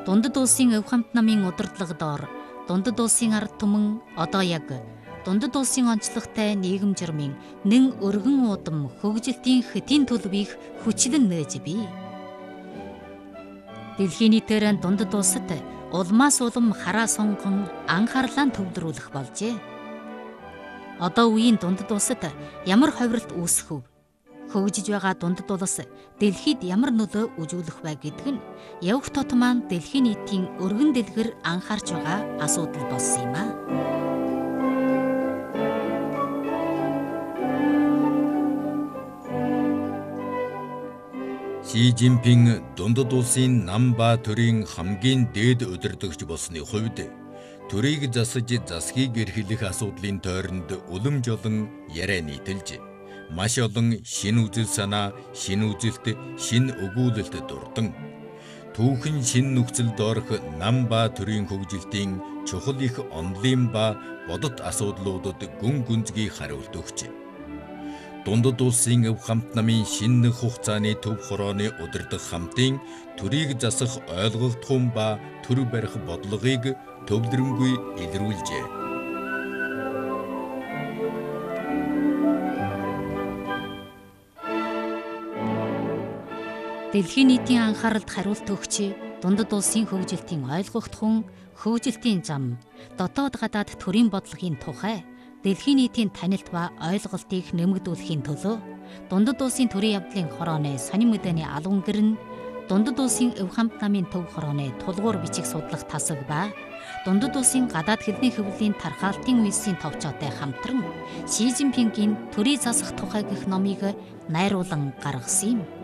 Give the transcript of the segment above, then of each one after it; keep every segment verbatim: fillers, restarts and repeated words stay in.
Дундад улсын өв хамт намын удирдлага доор дундад улсын ард түмэн одоо яг дундад улсын онцлогтой нийгэм журмын нэн өргөн удам хөгжилтийн хэдийн төлөвийг хүчлэн нээж бий. Дэлхийн нийтээр дундад улсад улмаас улам хараа сонгон анхаарлаа төвлөрүүлэх болжээ. Одоо үеийн дундад улсад ямар ховролт үүсэх вэ? Хөгжиж байгаа дундад улс дэлхийд ямар нөлөө үзүүлэх вэ гэдэг нь явх тот маань дэлхийн нийтийн өргөн дэлгэр анхаарч байгаа асуудал болсон юм аа. Ши Жинпин дундад улсын нам ба төрийн хамгийн дээд удирдагч болсны хувьд төрийг засаж засгийг эрхлэх асуудлын тойронд улам жолон яриа нийтэлж маш олон шин үзэл санаа, шин үзэлт, шин өгүүлэлт дурдан түүхэн шин нөхцөл доорх нам ба төрийн хөгжилтийн чухал их онолын ба бодит асуудлуудад гүн гүнзгий хариулт өгч дундад улсын өв хамт намын шинэ хугацааны төв хорооны удирдах хамтын төрийг засах ойлголтхон ба төр барих бодлогыг төвлөрөнгүй илрүүлжээ. Дэлхийн нийтийн анхааралд хариулт өгч дундад улсын хөгжилтийн ойлгогдхон хөгжилтийн зам дотоод гадаад төрийн бодлогын тухай дэлхийн нийтийн танилт ба ойлголтыг нэмэгдүүлэхийн төлөө дундад улсын төрийн явдлын хорооны сонин мэдээний албан гэр нь дундад улсын өв хамт намын төв хорооны тулгуур бичих судлах тасаг ба дундад улсын гадаад хэлний хөвлийн тархаалтын үйлсийн товчоотой хамтран Ши Жинпингийн төрийг засах тухай гэх номыг найруулан гаргасан юм.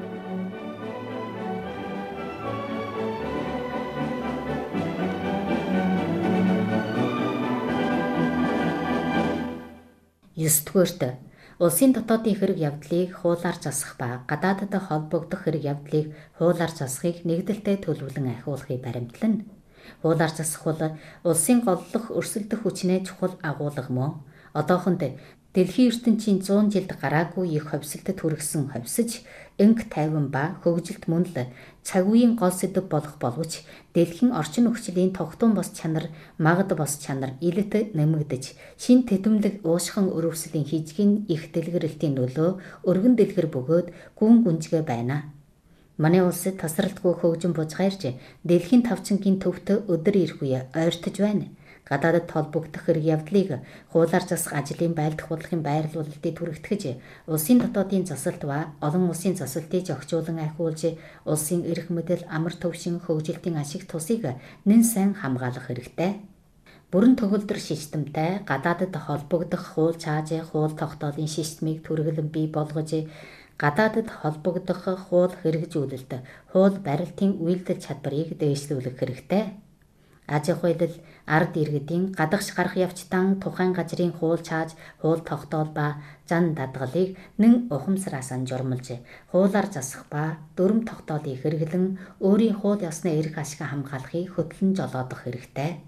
Есдүгээрт улсын дотоодын хэрэг явдлыг хуулиар засах ба гадаадад холбогдох хэрэг явдлыг хуулиар засахыг нэгдэлтэй төлөвлөн ахиулахыг баримтлана. Хуулиар засах бол улсын голлох өрсөлдөх хүчнээ чухал агуулга мөн одоохонд дэлхийн ертөнцийн зуун жилд гараагүй их ховсолтод хүргэсэн ховсож энх тайван ба хөгжилт мөн л цаг үеийн гол сэдэв болох боловч дэлхийн орчин нөхцөлийн тогтун бос чанар, магад бос чанар илэт нэмэгдэж шин тэтэмлэг уушхан өрөвслийн хижгийн их дэлгэрэлтийн нөлөө өргөн дэлгэр бөгөөд гүн гүнжгэ байна. Манай улсад тасралтгүй хөгжин бужгаарж дэлхийн тавчангийн төвд өдөр ирэх үе ойртож байна. Гадаадд холбогдох хэрэг явдлыг хуулиар засах ажлын байлдах бодлогын байрлуулалтыг түрэгтгэж, улсын дотоодын засалт ба олон улсын засалтыг зохицуулан ахиулж, улсын эрх мэдэл амар төвшин хөгжилтийн ашиг тусыг нэн сайн хамгаалах хэрэгтэй. Бүрэн төгөлдөр системтэй гадаадд холбогдох хууль цааж, хууль тогтоолын системийг түргэлэн бий болгож, гадаадд холбогдох хууль хэрэгжүүлэлт, хууль барилтын үйлдэл чадварыг дээшлүүлэх хэрэгтэй. Аж ахуйлал, ард иргэдийн гадагш гарах явцдаа тухайн газрын хууль цааж, хууль тогтоол ба зан дадгалыг нэн ухамсараас анжуурмалж, хуулиар засах ба дүрм тогтоолыг хэрэглэн өөрийн хууль ёсны эрх ашиг хамгаалахыг хөтлөн жолоодох хэрэгтэй.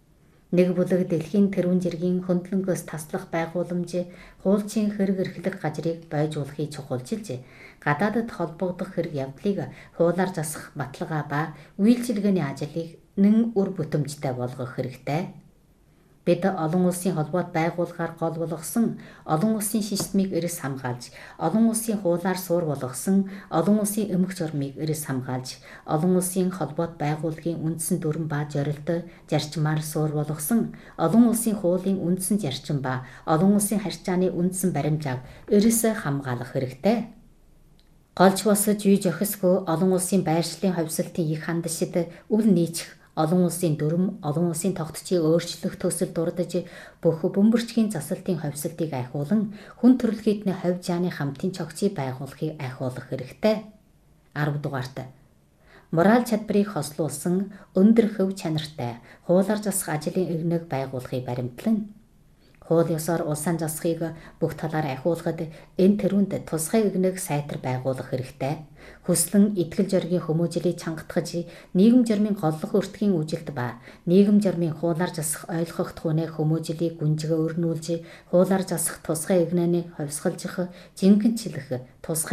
Нэг бүлэг дэлхийн тэрүүн жиргийн хөндлөнгөөс таслах байгууламж, хуулийн хэрэг эрхлэх газрыг бойжуулахыг чухалчилж, гадаадд холбогдох хэрэг явдлыг хуулиар засах баталгаа ба үйлчилгээний ажлыг нэн үр бүтэмжтэй болгох хэрэгтэй. Бид олон улсын холбоот байгуулахаар гол болгосон олон улсын системийг эрс хамгаалж, олон улсын хуулиар суур болгосон олон улсын эмх журмыг эрс хамгаалж, олон улсын холбоот байгууллагын үндсэн дүрм ба зорилт зарчмаар суур болгосон олон улсын хуулийн үндсэн зарчим ба олон улсын харьцааны үндсэн баримжааг эрс хамгаалах хэрэгтэй. Голж босож үе зохисгүй олон улсын байршлын ховсолтын их хандшид үл нийцэх олон улсын дүрм, олон улсын тогтцыг өөрчлөх төсөл дурдж бүх бөмбөрчгийн засалтын ховсолтыг айхуулан хүн төрөлхийдний ховь жааны хамтын цогцыг байгуулахыг айхуулах хэрэгтэй. арав дугаарт мораль чадварыг хослуулсан өндөр хөв чанартай хуулиар засах ажлын ирнэг байгуулахыг баримтлан хууль ёсоор улсаа засахыг бүх талаар ахиулахад энэ тэрүүнд тусгай игнэг сайтар байгуулах хэрэгтэй. Хүслэн итгэл зоригийн хүмүүжлийг чангатгаж, нийгэм журмын голлох өртгийн үжилт ба нийгэм журмын хуулиар засах ойлгох түүнээ хүмүүжлийг гүнжгээ өрнүүлж, хуулиар засах тусгай игнэнийг ховсгалжих, жинхэнчлэх, тусгайжих,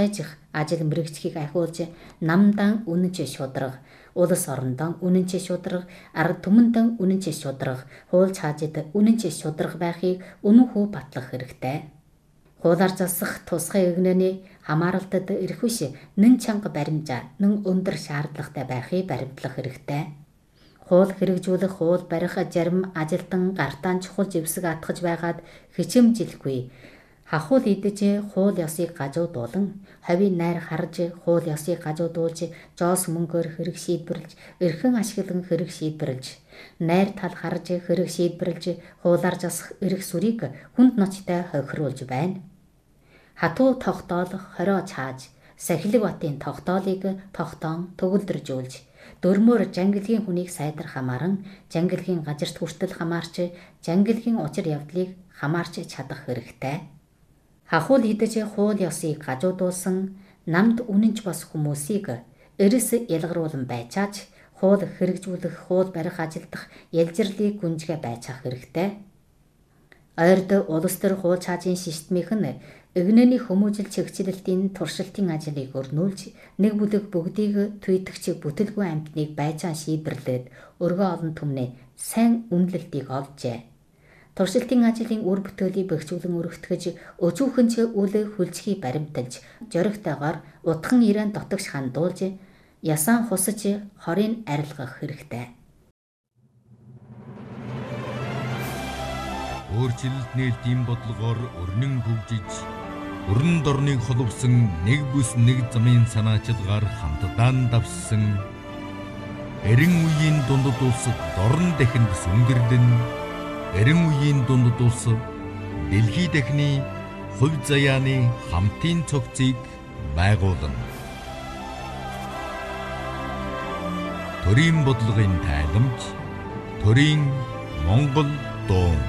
ажил мэрэгчгийг ахиулж намдан үнэнч шударга, улс орондон үнэнч шударга, ард түмэндэн үнэнч шударга, хууль цаажид үнэнч шударга байхыг үнэн хүү батлах хэрэгтэй. Хуулаар засах тусгай эгнэний хамааралтад ирэх биш нэн чанга баримжаа, нэн өндөр шаардлагатай байхыг баримтлах хэрэгтэй. Хууль хэрэгжүүлэх, хууль барих зарим ажилтан гартаан чухал живсэг атгаж байгаад хичэмжилгүй. Хахуул идэж хууль ёсыг гажуудуулан, хавийн найр харж хууль ёсыг гажуудуулж, жоос мөнгөөр хэрэг шийдвэрлэж, эрхэн ашиглан хэрэг шийдвэрлэж, найр тал харж хэрэг шийдвэрлэж, хуулаар засах эрх сүрийг хүнд ноцтой хохируулж байна. Хатуу тогтоолох хорио цааж, Сахилэг батын тогтоолыг тогтоон төгөлдржүүлж, дөрмөөр жангилгийн хүнийг сайдар хамааран, жангилгийн газарт хүртэл хамаарч, жангилгийн учир явдлыг хамаарч чадах хэрэгтэй. Хахуул идэж хууль ёсыг гажуудуулсан намд үнэнч бос хүмүүсийг эрс ялгаруулан байчаач, хууль хэрэгжүүлэх, хууль барих ажилдах ялжирлыг гүнжгэ байцаах хэрэгтэй. Ойрд улс төр хууль цаажийн системийнх нь эгнээний хүмүүжил чигчлэлтийн туршилтын ажлыг өрнүүлж, нэг бүлэг бүгдийг түйдэгч бүтэлгүй амьтныг байцаан шийдвэрлээд өргөө олон түмнээ сайн үнэлэлтийг олжээ. Туршилтын ажлын үр бүтээлийг бэхжүүлэн өргөтгөж, өчүүхэн ч үл хүлцгийг баримталж, зоригтойгоор утхан ирээн дотогш хандуулж, ясаан хусаж хорийг арилгах хэрэгтэй. Өөрчлөлт нээлтийн бодлогоор өрнөн хөгжиж, өрн дорныг холбосон нэг бүс нэг замын санаачилгаар хамтдаа давсан эрен үеийн дундад улс дорн дахинд сүнгэрлэн, эрен үеийн дундад улс дэлхий дахины хувь заяаны хамтын цогцыг байгуулна. Төрийн бодлогын тайламж, төрийн Монгол дуун.